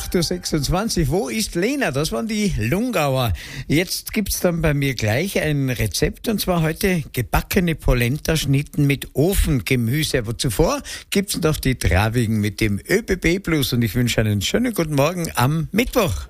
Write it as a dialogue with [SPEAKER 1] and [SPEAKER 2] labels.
[SPEAKER 1] 8.26 Uhr. Wo ist Lena? Das waren die Lungauer. Jetzt gibt's dann bei mir gleich ein Rezept, und zwar heute gebackene Polenta-Schnitten mit Ofengemüse. Aber zuvor gibt's noch die Travigen mit dem ÖBB Plus, und ich wünsche einen schönen guten Morgen am Mittwoch.